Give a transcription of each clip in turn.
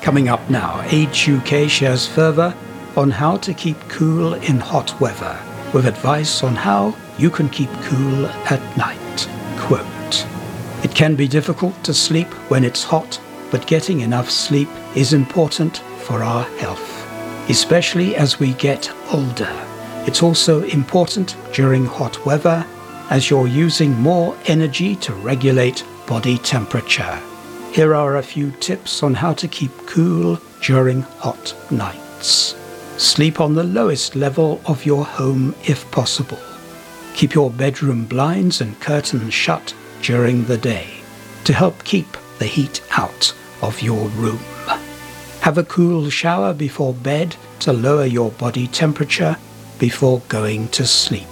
Coming up now, Age UK shares further on how to keep cool in hot weather, with advice on how you can keep cool at night. Quote, "It can be difficult to sleep when it's hot, but getting enough sleep is important for our health, especially as we get older. It's also important during hot weather as you're using more energy to regulate body temperature. Here are a few tips on how to keep cool during hot nights. Sleep on the lowest level of your home if possible. Keep your bedroom blinds and curtains shut during the day to help keep the heat out of your room. Have a cool shower before bed to lower your body temperature before going to sleep.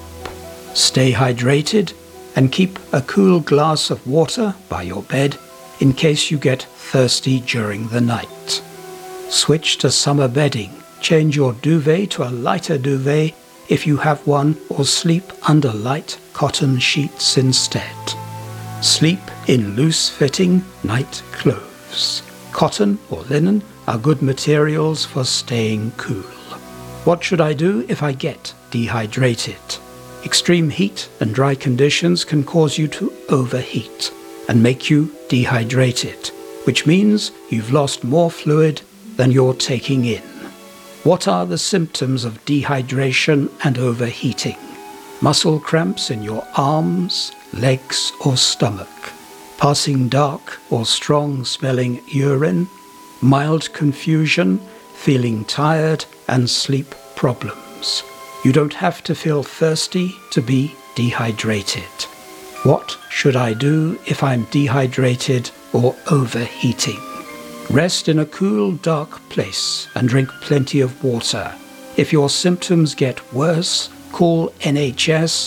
Stay hydrated and keep a cool glass of water by your bed in case you get thirsty during the night. Switch to summer bedding. Change your duvet to a lighter duvet if you have one, or sleep under light cotton sheets instead. Sleep in loose-fitting night clothes. Cotton or linen are good materials for staying cool. What should I do if I get dehydrated? Extreme heat and dry conditions can cause you to overheat and make you dehydrated, which means you've lost more fluid than you're taking in. What are the symptoms of dehydration and overheating? Muscle cramps in your arms, legs, or stomach, passing dark or strong-smelling urine, mild confusion, feeling tired, and sleep problems. You don't have to feel thirsty to be dehydrated. What should I do if I'm dehydrated or overheating? Rest in a cool, dark place and drink plenty of water. If your symptoms get worse, call NHS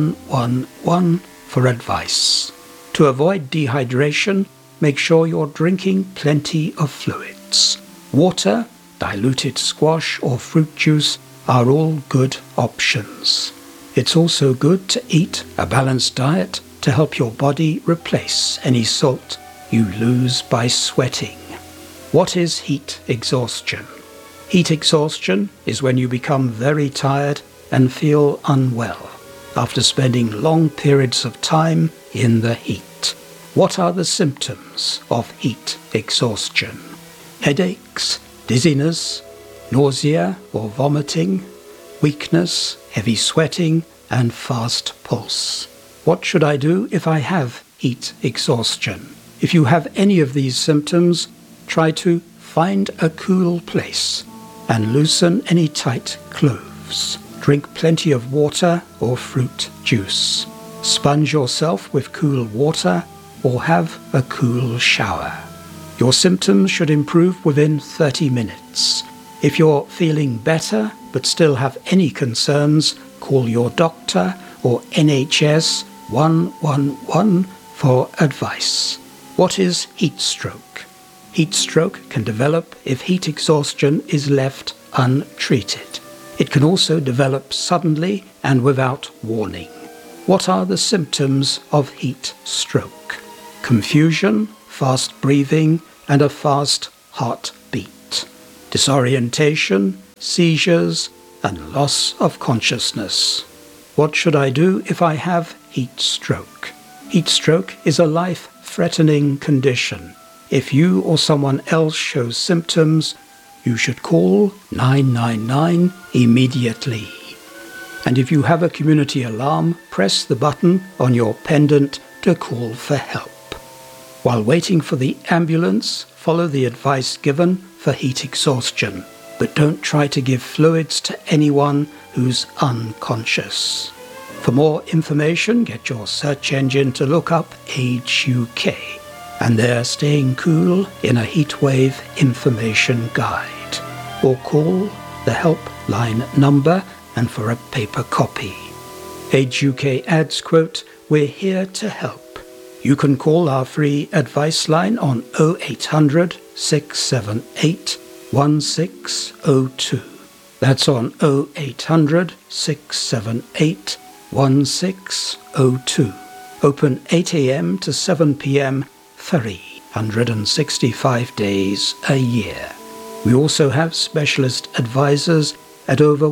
111 for advice. To avoid dehydration, make sure you're drinking plenty of fluids. Water, diluted squash, or fruit juice are all good options. It's also good to eat a balanced diet to help your body replace any salt you lose by sweating. What is heat exhaustion? Heat exhaustion is when you become very tired and feel unwell after spending long periods of time in the heat. What are the symptoms of heat exhaustion? Headaches, dizziness, nausea or vomiting, weakness, heavy sweating, and fast pulse. What should I do if I have heat exhaustion? If you have any of these symptoms, try to find a cool place and loosen any tight clothes. Drink plenty of water or fruit juice. Sponge yourself with cool water or have a cool shower. Your symptoms should improve within 30 minutes. If you're feeling better but still have any concerns, call your doctor or NHS 111 for advice. What is heat stroke? Heat stroke can develop if heat exhaustion is left untreated. It can also develop suddenly and without warning. What are the symptoms of heat stroke? Confusion, fast breathing, and a fast heartbeat. Disorientation, seizures, and loss of consciousness. What should I do if I have heat stroke? Heat stroke is a life-threatening condition. If you or someone else shows symptoms, you should call 999 immediately. And if you have a community alarm, press the button on your pendant to call for help. While waiting for the ambulance, follow the advice given for heat exhaustion, but don't try to give fluids to anyone who's unconscious. For more information, get your search engine to look up Age UK and their Staying Cool in a Heatwave information guide, or call the helpline number and for a paper copy. Age UK adds, quote, "We're here to help." You can call our free advice line on 0800 678 1602. That's on 0800 678 1602. Open 8 a.m. to 7 p.m. free. 365 days a year. We also have specialist advisors at over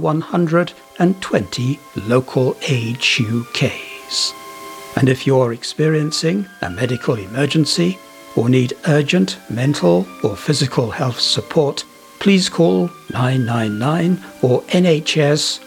120 local age UKs. And if you're experiencing a medical emergency or need urgent mental or physical health support, please call 999 or NHS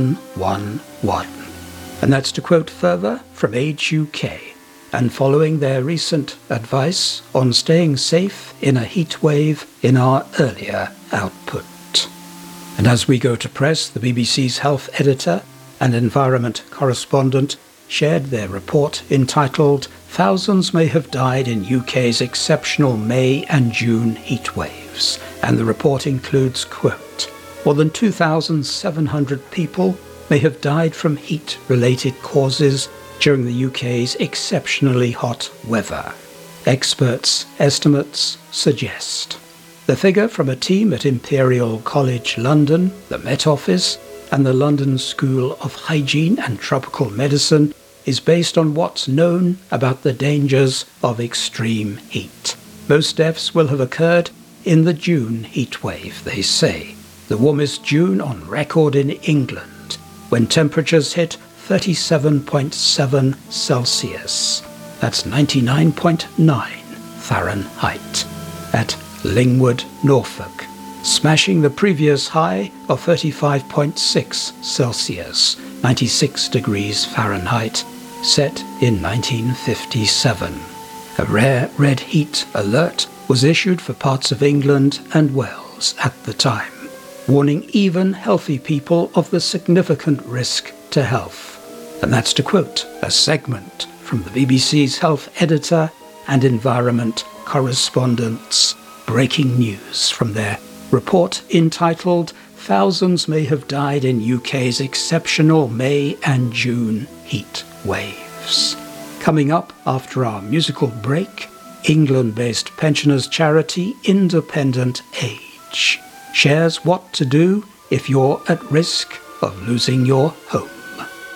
111. And that's to quote further from Age UK, and following their recent advice on staying safe in a heat wave in our earlier output. And as we go to press, the BBC's health editor and environment correspondent shared their report entitled "Thousands May Have Died in UK's Exceptional May and June Heat Waves." And the report includes, quote, "More than 2,700 people may have died from heat-related causes during the UK's exceptionally hot weather. Experts' estimates suggest." The figure from a team at Imperial College London, the Met Office, and the London School of Hygiene and Tropical Medicine is based on what's known about the dangers of extreme heat. Most deaths will have occurred in the June heatwave, they say, the warmest June on record in England, when temperatures hit 37.7 Celsius. That's 99.9 Fahrenheit. At Lingwood, Norfolk, smashing the previous high of 35.6 Celsius, 96 degrees Fahrenheit, set in 1957. A rare red heat alert was issued for parts of England and Wales at the time, warning even healthy people of the significant risk to health. And that's to quote a segment from the BBC's health editor and environment correspondent's breaking news from their report entitled "Thousands May Have Died in UK's Exceptional May and June Heat Waves." Coming up after our musical break, England-based pensioners charity Independent Age shares what to do if you're at risk of losing your home.